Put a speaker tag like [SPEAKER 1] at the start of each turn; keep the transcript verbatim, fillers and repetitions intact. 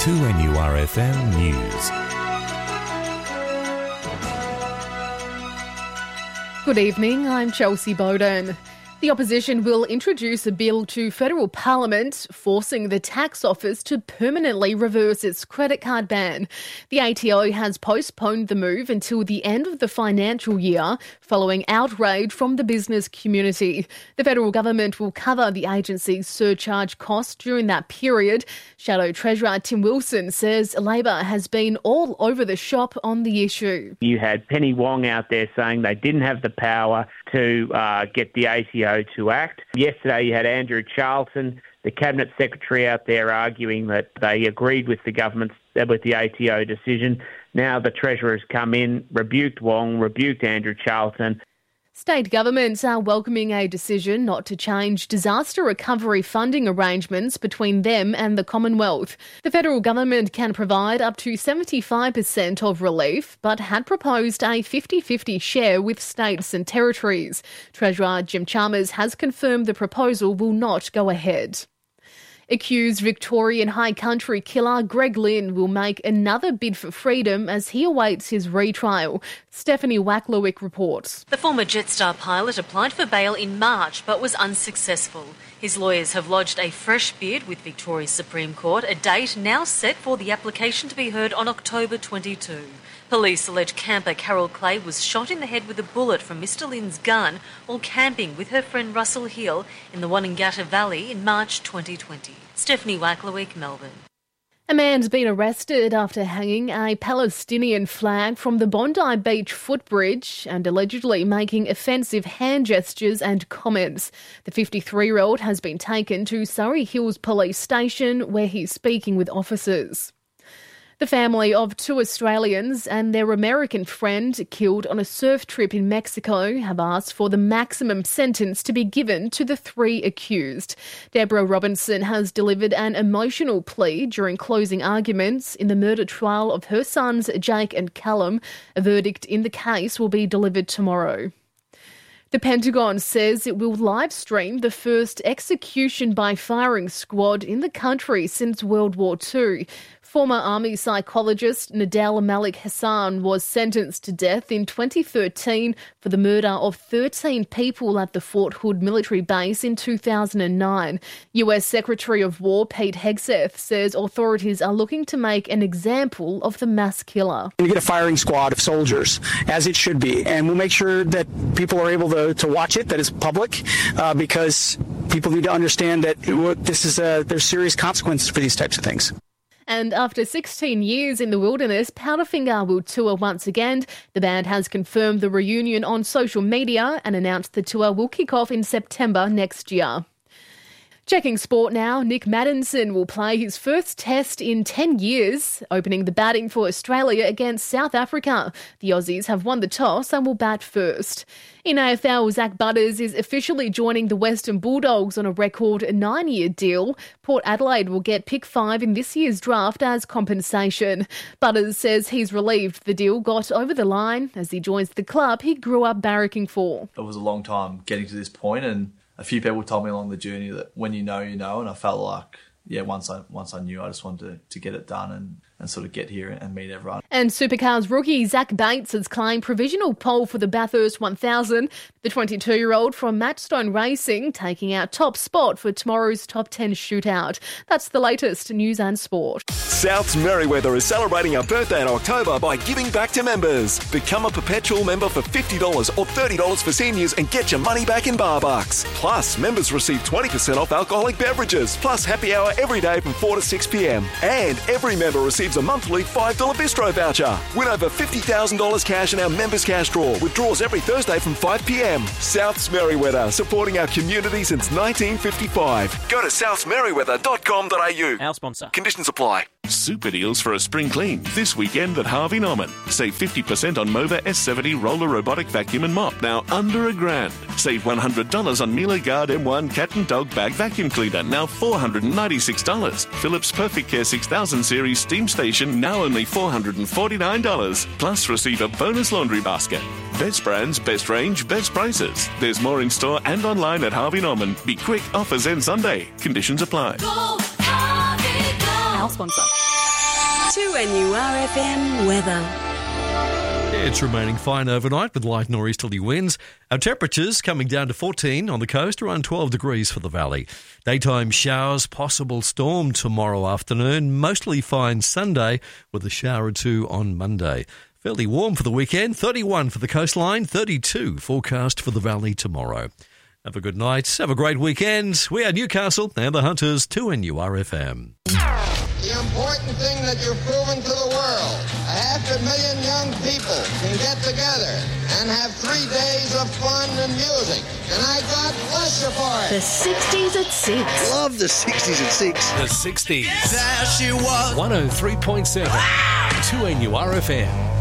[SPEAKER 1] two N U R F M News.
[SPEAKER 2] Good evening, I'm Chelsea Bowden. The opposition will introduce a bill to federal parliament forcing the tax office to permanently reverse its credit card ban. The A T O has postponed the move until the end of the financial year following outrage from the business community. The federal government will cover the agency's surcharge costs during that period. Shadow Treasurer Tim Wilson says Labor has been all over the shop on the issue.
[SPEAKER 3] You had Penny Wong out there saying they didn't have the power to uh, get the A T O to act. Yesterday you had Andrew Charlton, the Cabinet Secretary, out there arguing that they agreed with the government's, with the A T O decision. Now the Treasurer has come in, rebuked Wong, rebuked Andrew Charlton.
[SPEAKER 2] State governments are welcoming a decision not to change disaster recovery funding arrangements between them and the Commonwealth. The federal government can provide up to seventy-five percent of relief, but had proposed a fifty-fifty share with states and territories. Treasurer Jim Chalmers has confirmed the proposal will not go ahead. Accused Victorian High Country killer Greg Lynn will make another bid for freedom as he awaits his retrial. Stephanie Wacklewick reports.
[SPEAKER 4] The former Jetstar pilot applied for bail in March but was unsuccessful. His lawyers have lodged a fresh bid with Victoria's Supreme Court, a date now set for the application to be heard on October twenty-second. Police allege camper Carol Clay was shot in the head with a bullet from Mister Lynn's gun while camping with her friend Russell Hill in the Wanangata Valley in March twenty twenty. Stephanie Wacklewick, Melbourne.
[SPEAKER 2] A man's been arrested after hanging a Palestinian flag from the Bondi Beach footbridge and allegedly making offensive hand gestures and comments. The fifty-three-year-old has been taken to Surrey Hills Police Station where he's speaking with officers. The family of two Australians and their American friend killed on a surf trip in Mexico have asked for the maximum sentence to be given to the three accused. Deborah Robinson has delivered an emotional plea during closing arguments in the murder trial of her sons Jake and Callum. A verdict in the case will be delivered tomorrow. The Pentagon says it will live stream the first execution by firing squad in the country since World War Two. Former Army psychologist Nadal Malik Hassan was sentenced to death in twenty thirteen for the murder of thirteen people at the Fort Hood military base in two thousand nine. U S Secretary of War Pete Hegseth says authorities are looking to make an example of the mass killer.
[SPEAKER 5] You get a firing squad of soldiers, as it should be, and we'll make sure that people are able to, to watch it, that it's public, uh, because people need to understand that it, this is a, there's serious consequences for these types of things.
[SPEAKER 2] And after sixteen years in the wilderness, Powderfinger will tour once again. The band has confirmed the reunion on social media and announced the tour will kick off in September next year. Checking sport now, Nick Maddinson will play his first test in ten years, opening the batting for Australia against South Africa. The Aussies have won the toss and will bat first. In A F L, Zach Butters is officially joining the Western Bulldogs on a record nine-year deal. Port Adelaide will get pick five in this year's draft as compensation. Butters says he's relieved the deal got over the line as he joins the club he grew up barracking for.
[SPEAKER 6] It was a long time getting to this point, and a few people told me along the journey that when you know, you know, and I felt like, yeah, once I once I knew, I just wanted to, to get it done and, and sort of get here and meet everyone. And
[SPEAKER 2] Supercars rookie Zach Bates has claimed provisional pole for the Bathurst one thousand. The twenty-two-year-old from Matchstone Racing taking out top spot for tomorrow's top ten shootout. That's the latest news and sport.
[SPEAKER 7] Souths Merriweather is celebrating our birthday in October by giving back to members. Become a perpetual member for fifty dollars or thirty dollars for seniors and get your money back in bar bucks. Plus, members receive twenty percent off alcoholic beverages, plus happy hour every day from four to six p.m. And every member receives a monthly five dollars bistro voucher. Win over fifty thousand dollars cash in our members cash draw with draws every Thursday from five p.m. Souths Merriweather, supporting our community since nineteen fifty-five. Go to souths merriweather dot com dot a u.
[SPEAKER 8] Our sponsor.
[SPEAKER 7] Conditions apply.
[SPEAKER 9] Super deals for a spring clean this weekend at Harvey Norman. Save fifty percent on Mova S seventy roller robotic vacuum and mop, now under a grand. Save one hundred dollars on Miele Guard M one cat and dog bag vacuum cleaner, now four hundred ninety-six dollars. Philips Perfect Care six thousand series steam station, now only four hundred forty-nine dollars. Plus receive a bonus laundry basket. Best brands, best range, best prices. There's more in store and online at Harvey Norman. Be quick, offers end Sunday. Conditions apply.
[SPEAKER 8] Our sponsor. two N U R F M weather.
[SPEAKER 10] It's remaining fine overnight with light nor'easterly winds. Our temperatures coming down to fourteen on the coast, around twelve degrees for the valley. Daytime showers, possible storm tomorrow afternoon. Mostly fine Sunday with a shower or two on Monday. Fairly warm for the weekend, thirty-one for the coastline, thirty-two forecast for the valley tomorrow. Have a good night. Have a great weekend. We are Newcastle and the Hunters, two N U R F M.
[SPEAKER 11] The important thing that you've proven to the world, a half a million young people can get together and have three days of fun and music. And I God bless you for it.
[SPEAKER 8] The sixties at six.
[SPEAKER 12] Love the sixties at six.
[SPEAKER 1] The sixties.
[SPEAKER 12] There she was.
[SPEAKER 1] one oh three point seven. two N U R F M.